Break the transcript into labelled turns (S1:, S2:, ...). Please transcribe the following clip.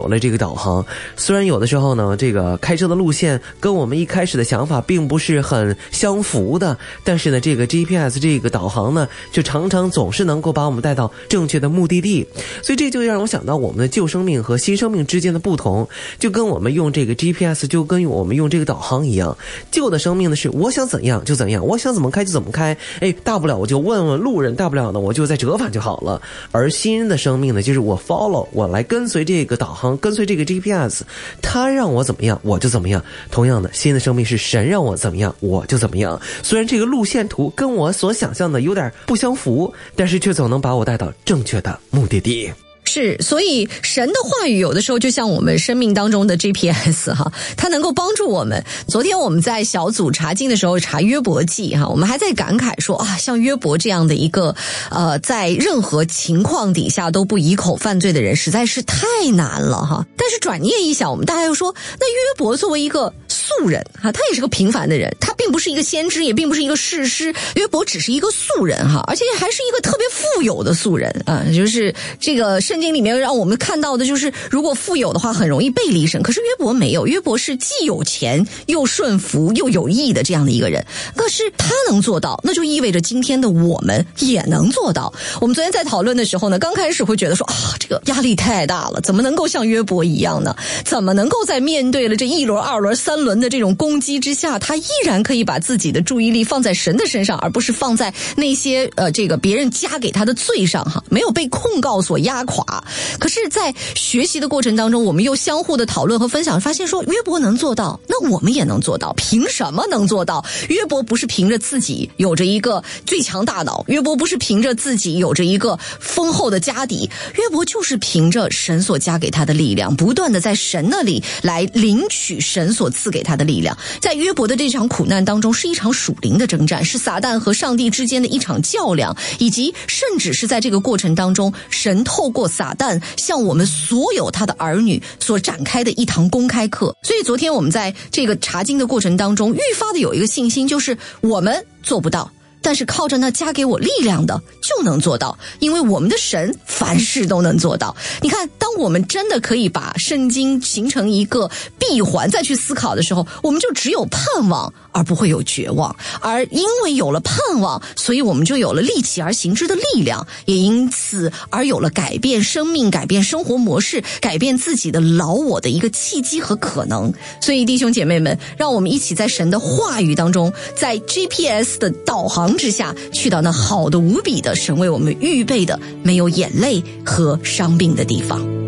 S1: 了这个导航，虽然有的时候呢这个开车的路线跟我们一开始的想法并不是很相符的，但是呢这个 GPS 这个导航呢就常常总是能够把我们带到正确的目的地。所以这就让我想到我们的旧生命和新生命之间的不同，就跟我们用这个 GPS 就跟我们用这个导航一样。旧的生命呢是我想怎样就怎样，我想怎么开就怎么开，大不了我就问问路人，大不了呢我就再折返就好了。而新的生命呢就是我 follow， 我来跟随这个导航，跟随这个 GPS， 他让我怎么样我就怎么样。同样的，新的生命是神让我怎么样我就怎么样。虽然这个路线图跟我所想象的有点不相符，但是却总能把我带到正确的目的地。
S2: 是，所以神的话语有的时候就像我们生命当中的 GPS 哈，它能够帮助我们。昨天我们在小组查经的时候查约伯记哈，我们还在感慨说啊，像约伯这样的一个在任何情况底下都不以口犯罪的人实在是太难了哈。但是转念一想，我们大家又说，那约伯作为一个素人哈，他也是个平凡的人，他并不是一个先知，也并不是一个士师，约伯只是一个素人哈，而且还是一个特别富有的素人啊，就是这个圣经里面让我们看到的就是如果富有的话很容易背离神，可是约伯没有，约伯是既有钱又顺服又有义的这样的一个人，可是他能做到，那就意味着今天的我们也能做到。我们昨天在讨论的时候呢，刚开始会觉得说这个压力太大了，怎么能够像约伯一样呢？怎么能够在面对了这一轮二轮三轮的这种攻击之下，他依然可以把自己的注意力放在神的身上，而不是放在那些这个别人加给他的罪上哈，没有被控告所压垮。可是在学习的过程当中，我们又相互的讨论和分享，发现说约伯能做到，那我们也能做到。凭什么能做到？约伯不是凭着自己有着一个最强大脑，约伯不是凭着自己有着一个丰厚的家底，约伯就是凭着神所加给他的力量，不断的在神那里来领取神所赐给他的力量。在约伯的这场苦难当中，是一场属灵的征战，是撒旦和上帝之间的一场较量，以及甚至是在这个过程当中，神透过撒旦向我们所有他的儿女所展开的一堂公开课。所以昨天我们在这个查经的过程当中，愈发的有一个信心，就是我们做不到，但是靠着那加给我力量的就能做到，因为我们的神凡事都能做到。你看，当我们真的可以把圣经形成一个闭环再去思考的时候，我们就只有盼望而不会有绝望，而因为有了盼望，所以我们就有了立起而行之的力量，也因此而有了改变生命、改变生活模式、改变自己的老我的一个契机和可能。所以弟兄姐妹们，让我们一起在神的话语当中，在 GPS 的导航之下，去到那好的无比的神为我们预备的没有眼泪和伤病的地方。